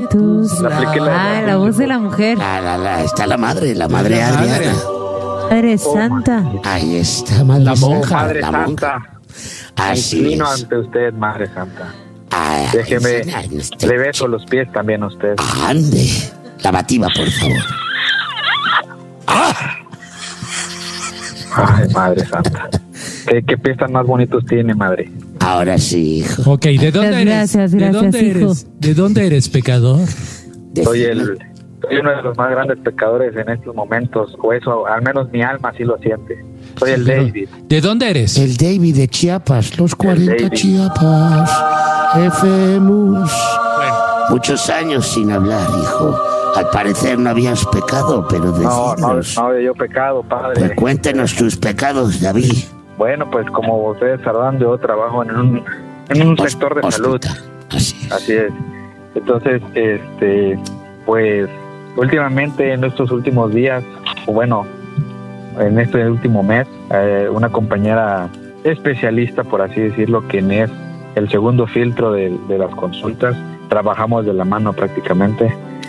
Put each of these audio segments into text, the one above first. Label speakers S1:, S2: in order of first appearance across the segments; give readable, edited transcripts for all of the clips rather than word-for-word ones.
S1: tus...
S2: La voz de la mujer.
S1: Está la madre Adriana.
S2: Madre Santa.
S1: Ahí está, madre
S3: La monja.
S4: Madre
S1: la
S4: Santa.
S1: monja. Así
S4: Me inclino
S1: es.
S4: ante usted, Madre Santa.
S1: Ay,
S4: Déjeme,
S1: este-
S4: le beso los pies también a usted.
S1: Ande, lavativa, por favor.
S4: Ay, Madre Santa. ¿Qué pies tan más bonitos tiene, madre?
S1: Ahora sí, hijo.
S3: Ok, ¿de dónde eres?
S2: Gracias,
S3: ¿De dónde
S2: hijo.
S3: eres? ¿De dónde eres, pecador?
S4: Soy uno de los más grandes pecadores en estos momentos, o eso, al menos mi alma sí lo siente. Soy el David.
S3: ¿De dónde eres?
S1: El David de Chiapas, los 40
S4: David.
S1: Chiapas, FMUS. Muchos años sin hablar, hijo. Al parecer no habías pecado, pero
S4: No
S1: decídnos.
S4: había yo pecado, padre.
S1: Pues cuéntenos tus pecados, David.
S4: Bueno, pues como ustedes sabrán, yo trabajo en un sector de salud.
S1: Hospital. Así es.
S4: Así es. Entonces, pues últimamente en estos últimos días, o bueno, en este último mes, una compañera especialista, por así decirlo, quien es el segundo filtro de las consultas, trabajamos de la mano prácticamente.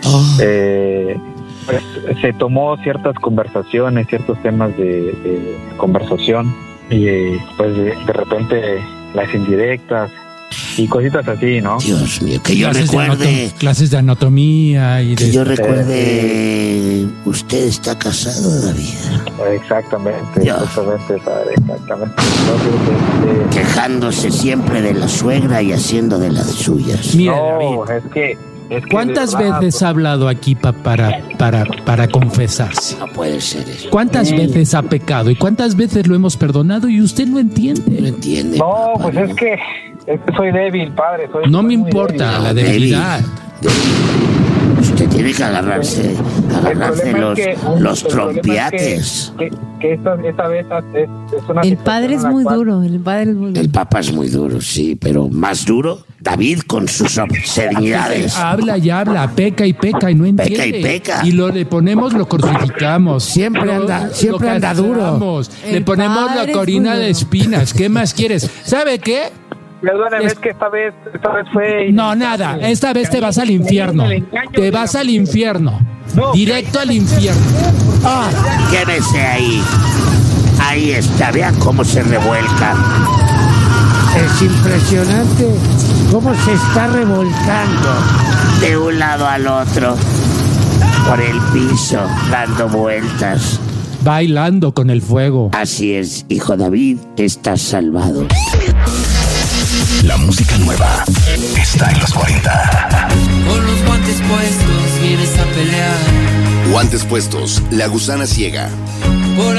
S4: Pues, se tomó ciertas conversaciones, ciertos temas de conversación y pues de repente las indirectas y cositas así, ¿no?
S1: Dios mío, que yo
S3: Clases de
S1: recuerde.
S3: clases de anatomía y
S1: Que
S3: de...
S1: yo recuerde. Usted está casado, David.
S4: Exactamente,
S1: Dios.
S4: exactamente, padre, exactamente. Entonces,
S1: Quejándose siempre de la suegra y haciendo de las suyas.
S3: Mira,
S4: no,
S3: David,
S4: es que
S3: ¿cuántas
S4: de verdad,
S3: veces ha hablado aquí para confesarse?
S1: No puede ser eso.
S3: ¿Cuántas veces ha pecado y cuántas veces lo hemos perdonado y usted no
S1: No
S3: entiende?
S1: entiende.
S4: No,
S1: papá,
S4: pues es que soy débil, padre.
S3: No me
S4: soy muy
S3: importa
S4: débil.
S3: la debilidad.
S1: David, usted tiene que agarrarse
S4: El problema
S1: los,
S4: es que-
S1: los
S4: el problema es
S1: trompiates.
S4: que esta vez es una
S2: El
S4: situación
S2: padre es
S4: en la
S2: muy
S4: cual-
S2: duro, el padre es muy duro.
S1: El Papa es muy duro, sí, pero más duro, David con sus obscenidades.
S3: Habla y habla, peca y no entiende.
S1: Peca y peca.
S3: Y le ponemos, lo crucificamos.
S1: Siempre anda duro.
S3: castramos, Le
S2: El
S3: ponemos
S2: padre
S3: la
S2: es
S3: corina
S2: muy
S3: de
S2: duro.
S3: espinas. ¿Qué más quieres? ¿Sabe qué?
S4: Perdóneme, es que esta vez fue...
S3: No, nada. Esta vez te vas al infierno. Te vas al infierno. Directo al infierno.
S1: ¡Ah! Quédese ahí. Ahí está, vea cómo se revuelca. Es impresionante cómo se está revolcando de un lado al otro por el piso, dando vueltas.
S3: Bailando con el fuego.
S1: Así es, hijo David, estás salvado.
S5: La música nueva está en los 40.
S6: Con los guantes puestos vienes a pelear.
S5: Guantes puestos, La Gusana Ciega.